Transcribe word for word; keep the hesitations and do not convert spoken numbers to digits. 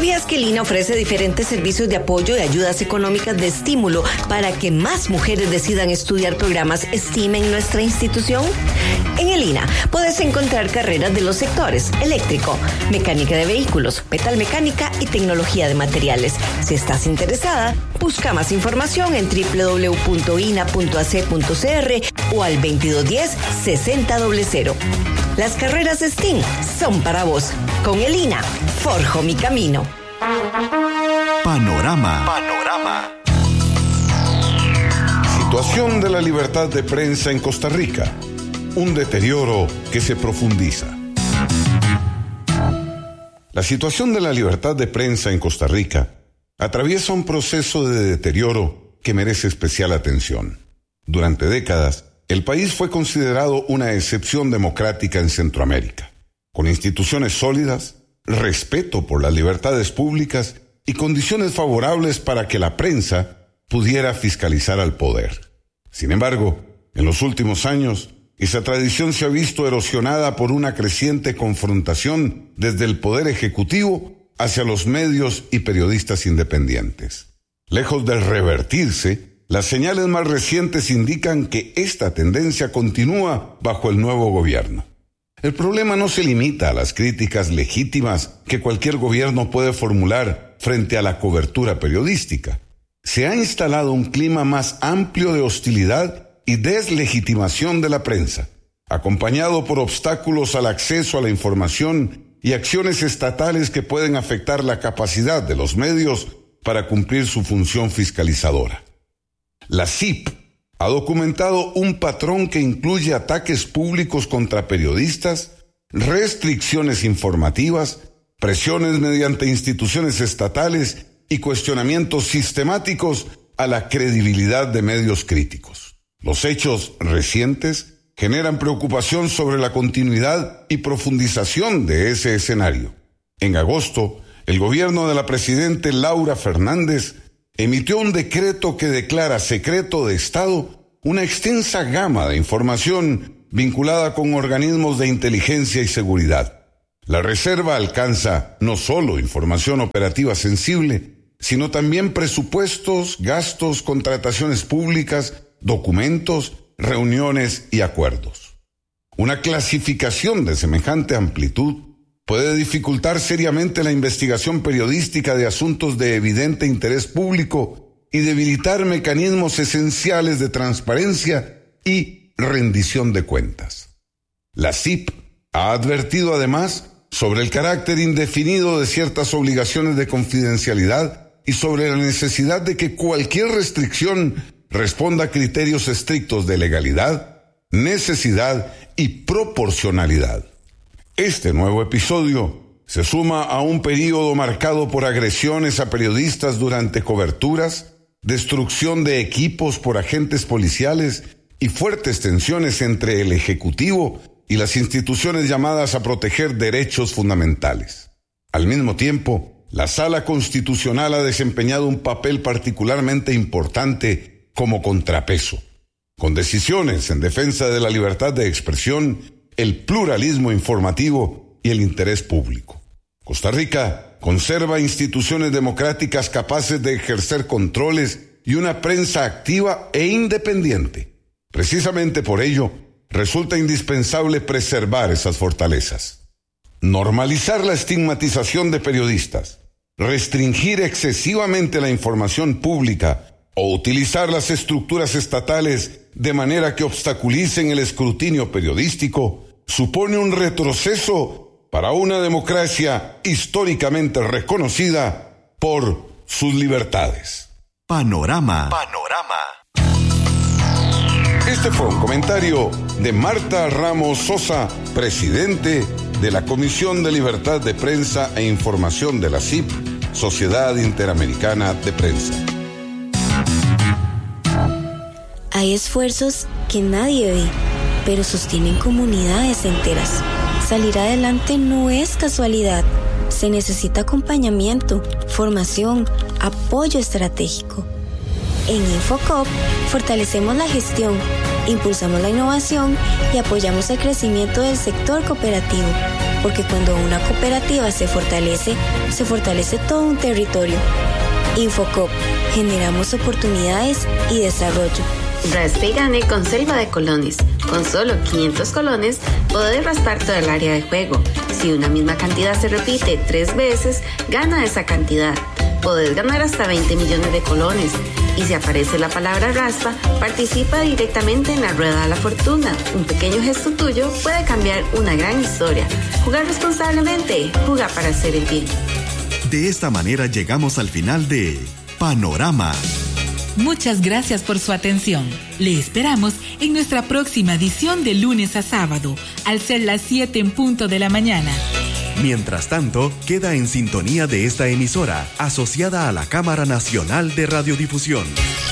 ¿Sabías que el I N A ofrece diferentes servicios de apoyo y ayudas económicas de estímulo para que más mujeres decidan estudiar programas STEAM en nuestra institución? En el I N A puedes encontrar carreras de los sectores eléctrico, mecánica de vehículos, metalmecánica y tecnología de materiales. Si estás interesada, busca más información en doble u doble u doble u punto i n a punto a c punto c r o al veintidós diez sesenta cero. Las carreras STEAM son para vos. Con el I N A, forjo mi camino. Panorama. Panorama. Situación de la libertad de prensa en Costa Rica. Un deterioro que se profundiza. La situación de la libertad de prensa en Costa Rica atraviesa un proceso de deterioro que merece especial atención. Durante décadas, el país fue considerado una excepción democrática en Centroamérica, con instituciones sólidas, respeto por las libertades públicas y condiciones favorables para que la prensa pudiera fiscalizar al poder. Sin embargo, en los últimos años, esa tradición se ha visto erosionada por una creciente confrontación desde el Poder Ejecutivo hacia los medios y periodistas independientes. Lejos de revertirse, las señales más recientes indican que esta tendencia continúa bajo el nuevo gobierno. El problema no se limita a las críticas legítimas que cualquier gobierno puede formular frente a la cobertura periodística. Se ha instalado un clima más amplio de hostilidad y deslegitimación de la prensa, acompañado por obstáculos al acceso a la información y acciones estatales que pueden afectar la capacidad de los medios para cumplir su función fiscalizadora. La C I P ha documentado un patrón que incluye ataques públicos contra periodistas, restricciones informativas, presiones mediante instituciones estatales y cuestionamientos sistemáticos a la credibilidad de medios críticos. Los hechos recientes generan preocupación sobre la continuidad y profundización de ese escenario. En agosto, el gobierno de la presidenta Laura Fernández emitió un decreto que declara secreto de Estado una extensa gama de información vinculada con organismos de inteligencia y seguridad. La reserva alcanza no solo información operativa sensible, sino también presupuestos, gastos, contrataciones públicas, documentos, reuniones y acuerdos. Una clasificación de semejante amplitud puede dificultar seriamente la investigación periodística de asuntos de evidente interés público y debilitar mecanismos esenciales de transparencia y rendición de cuentas. La C I P ha advertido además sobre el carácter indefinido de ciertas obligaciones de confidencialidad y sobre la necesidad de que cualquier restricción responda a criterios estrictos de legalidad, necesidad y proporcionalidad. Este nuevo episodio se suma a un período marcado por agresiones a periodistas durante coberturas, destrucción de equipos por agentes policiales y fuertes tensiones entre el Ejecutivo y las instituciones llamadas a proteger derechos fundamentales. Al mismo tiempo, la Sala Constitucional ha desempeñado un papel particularmente importante como contrapeso, con decisiones en defensa de la libertad de expresión, el pluralismo informativo y el interés público. Costa Rica conserva instituciones democráticas capaces de ejercer controles y una prensa activa e independiente. Precisamente por ello, resulta indispensable preservar esas fortalezas. Normalizar la estigmatización de periodistas, restringir excesivamente la información pública o utilizar las estructuras estatales de manera que obstaculicen el escrutinio periodístico supone un retroceso para una democracia históricamente reconocida por sus libertades. Panorama. Panorama. Este fue un comentario de Marta Ramos Sosa, presidente de la Comisión de Libertad de Prensa e Información de la C I P, Sociedad Interamericana de Prensa. Hay esfuerzos que nadie ve, pero sostienen comunidades enteras. Salir adelante no es casualidad. Se necesita acompañamiento, formación, apoyo estratégico. En Infocop fortalecemos la gestión, impulsamos la innovación y apoyamos el crecimiento del sector cooperativo. porque cuando una cooperativa se fortalece, se fortalece todo un territorio. Infocop, generamos oportunidades y desarrollo. Raspe y gane con Selva de Colones. Con solo quinientos colones, podés raspar todo el área de juego. Si una misma cantidad se repite tres veces, gana esa cantidad. Podés ganar hasta veinte millones de colones. Y si aparece la palabra raspa, participa directamente en la rueda de la fortuna. Un pequeño gesto tuyo puede cambiar una gran historia. Jugar responsablemente, juega para hacer el bien. De esta manera llegamos al final de Panorama. Muchas gracias por su atención. Le esperamos en nuestra próxima edición de lunes a sábado, al ser las siete en punto de la mañana. Mientras tanto, queda en sintonía de esta emisora, asociada a la Cámara Nacional de Radiodifusión.